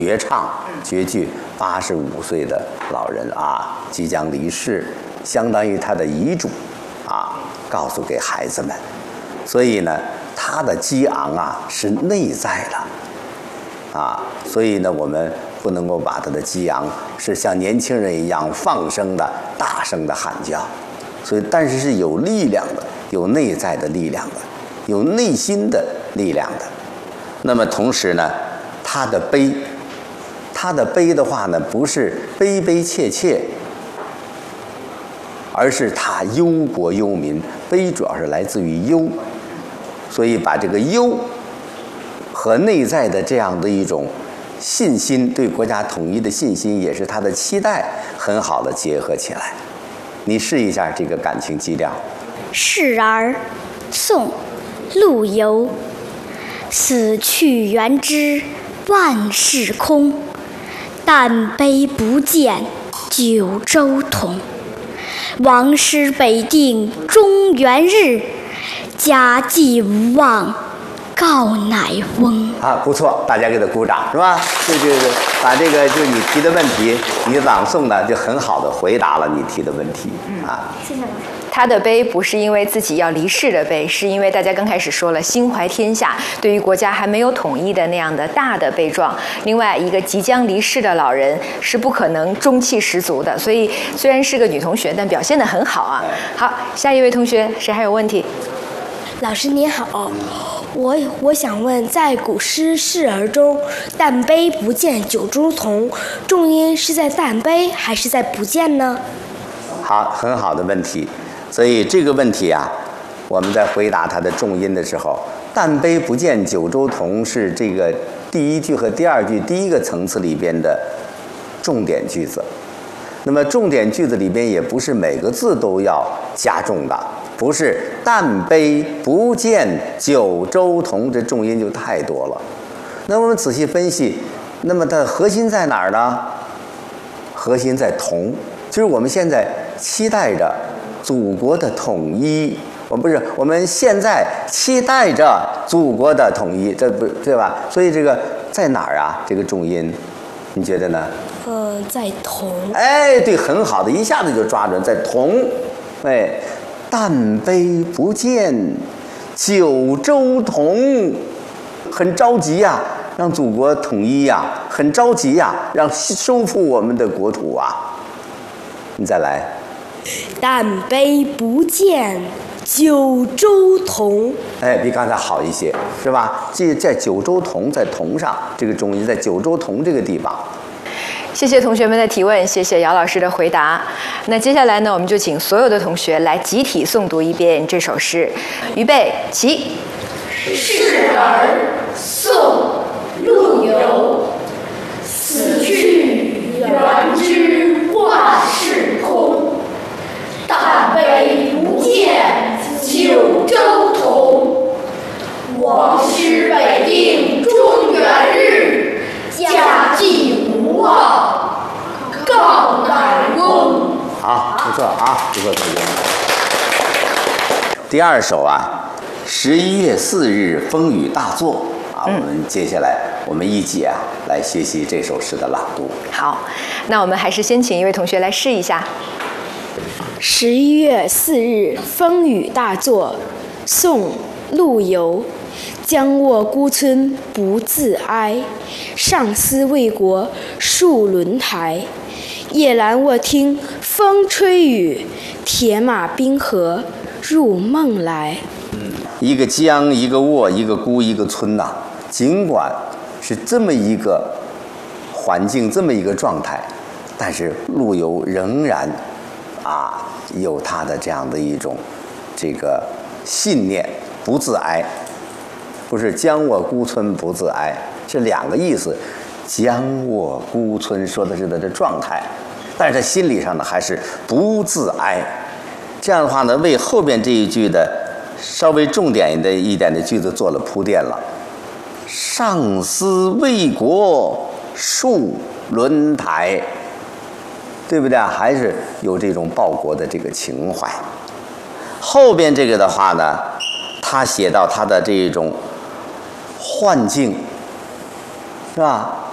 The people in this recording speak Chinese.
绝唱绝句，85岁的老人啊，即将离世，相当于他的遗嘱啊，告诉给孩子们。所以呢，他的激昂啊是内在的啊，所以呢，我们不能够把他的激昂是像年轻人一样放声的、大声的喊叫。所以，但是是有力量的，有内在的力量的，有内心的力量的。那么同时呢，他的悲的话呢，不是悲悲切切，而是他忧国忧民。悲主要是来自于忧，所以把这个忧和内在的这样的一种信心，对国家统一的信心，也是他的期待，很好的结合起来。你试一下这个感情基调。 示儿，宋·陆游。死去元知万事空，但悲不见九州同。王师北定中原日，家祭无忘告乃翁。 啊，不错，大家给他鼓掌，是吧？就是把这个就你提的问题，你朗诵的就很好的回答了你提的问题啊。 谢谢老师。 他的悲不是因为自己要离世的悲，是因为大家刚开始说了心怀天下，对于国家还没有统一的那样的大的悲壮。另外一个即将离世的老人是不可能中气十足的，所以虽然是个女同学，但表现得很好啊。好，下一位同学，谁还有问题？ 老师你好，我想问，在古诗《示儿》中，“但悲不见九州同”，重音是在但悲还是在不见呢？ 好，很好的问题。所以这个问题啊，我们在回答它的重音的时候，“但悲不见九州同”是这个第一句和第二句第一个层次里边的重点句子。那么重点句子里边也不是每个字都要加重的，不是“但悲不见九州同”，这重音就太多了。那我们仔细分析，那么它的核心在哪儿呢？核心在同，就是我们现在期待着祖国的统一，我们现在期待着祖国的统一，这不对吧？所以这个在哪儿啊？这个重音，你觉得呢？ 在同。 哎，对，很好的，一下子就抓准，在同。哎，但悲不见九州同，很着急呀，让祖国统一呀，很着急呀，让收复我们的国土啊。你再来。 但悲不见九州同， 哎，比刚才好一些，是吧？这在九州同，在同上，这个重音在九州同这个地方。 谢谢同学们的提问，谢谢姚老师的回答。那接下来呢，我们就请所有的同学来集体诵读一遍这首诗。预备，起。 示儿，宋·陆游。死去元知万事空，但悲不见九州同。王师北定中原日，家祭无忘告乃翁。 好，不错啊，不错，同学们。第二首啊，11月4日风雨大作啊，我们接下来我们一起啊来学习这首诗的朗读。 好，那我们还是先请一位同学来试一下。 11月4日风雨大作，宋·陆游。将卧孤村不自哀，上思为国戍轮台。夜阑卧听风吹雨，铁马冰河入梦来。 一个将，一个卧，一个孤，一个村呐。尽管是这么一个环境，这么一个状态，但是陆游仍然啊有他的这样的一种这个信念，不自哀。不是将卧孤村不自哀，是两个意思。将卧孤村说的是他的状态，但是他心理上呢还是不自哀。这样的话呢，为后边这一句的稍微重点一点的句子做了铺垫了。上思为国戍轮台，对不对啊？还是有这种报国的这个情怀。后边这个的话呢，他写到他的这种幻境，是吧？